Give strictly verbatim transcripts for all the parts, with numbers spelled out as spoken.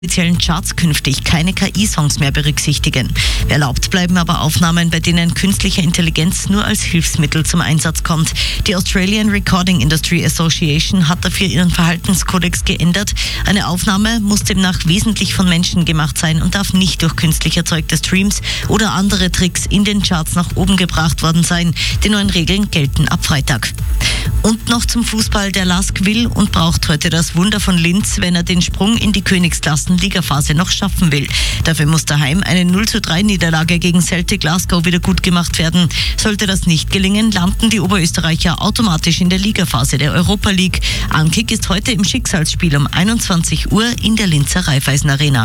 offiziellen Charts künftig keine K I-Songs mehr berücksichtigen. Erlaubt bleiben aber Aufnahmen, bei denen künstliche Intelligenz nur als Hilfsmittel zum Einsatz kommt. Die Australian Recording Industry Association hat dafür ihren Verhaltenskodex geändert. Eine Aufnahme muss demnach wesentlich von Menschen gemacht sein und darf nicht durch künstlich erzeugte Streams oder andere Tricks in den Charts nach oben gebracht worden sein. Die neuen Regeln gelten ab Freitag. Und noch zum Fußball. Der L A S K will und braucht heute das Wunder von Linz, wenn er den Sprung in die Königsklassen-Ligaphase noch schaffen will. Dafür muss daheim eine null zu drei Niederlage gegen Celtic Glasgow wieder gut gemacht werden. Sollte das nicht gelingen, landen die Oberösterreicher automatisch in der Ligaphase der Europa League. Ankick ist heute im Schicksalsspiel um einundzwanzig Uhr in der Linzer Raiffeisen Arena.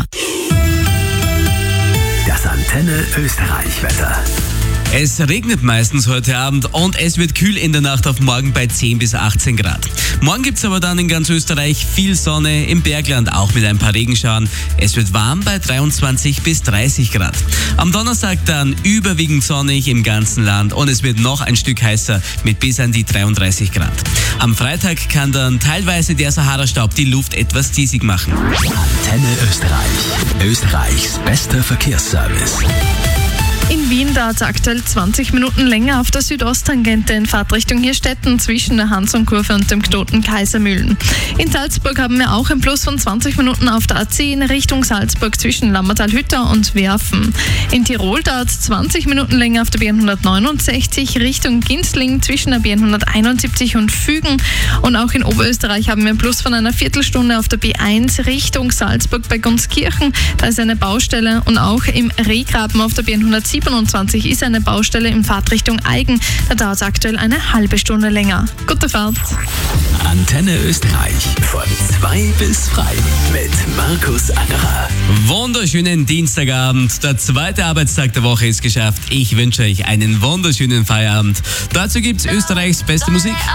Das Antenne Österreich-Wetter. Es regnet meistens heute Abend und es wird kühl in der Nacht auf morgen bei zehn bis achtzehn Grad. Morgen gibt es aber dann in ganz Österreich viel Sonne, im Bergland auch mit ein paar Regenschauern. Es wird warm bei dreiundzwanzig bis dreißig Grad. Am Donnerstag dann überwiegend sonnig im ganzen Land und es wird noch ein Stück heißer mit bis an die dreiunddreißig Grad. Am Freitag kann dann teilweise der Sahara-Staub die Luft etwas diesig machen. Antenne Österreich. Österreichs bester Verkehrsservice. In Wien dauert es aktuell zwanzig Minuten länger auf der Südosttangente in Fahrtrichtung Hirstetten zwischen der Hansonkurve und dem Knoten Kaisermühlen. In Salzburg haben wir auch ein Plus von zwanzig Minuten auf der A zehn Richtung Salzburg zwischen Lammertal-Hütter und Werfen. In Tirol dauert es zwanzig Minuten länger auf der B hundertneunundsechzig Richtung Ginzling zwischen der B hunderteinundsiebzig und Fügen. Und auch in Oberösterreich haben wir ein Plus von einer Viertelstunde auf der B eins Richtung Salzburg bei Gunskirchen. Da ist eine Baustelle und auch im Rehgraben auf der B hundertsiebenundzwanzig ist eine Baustelle in Fahrtrichtung Aigen. Da dauert es aktuell eine halbe Stunde länger. Gute Fahrt. Antenne Österreich von zwei bis frei mit Markus Angerer. Wunderschönen Dienstagabend. Der zweite Arbeitstag der Woche ist geschafft. Ich wünsche euch einen wunderschönen Feierabend. Dazu gibt's Österreichs beste Musik.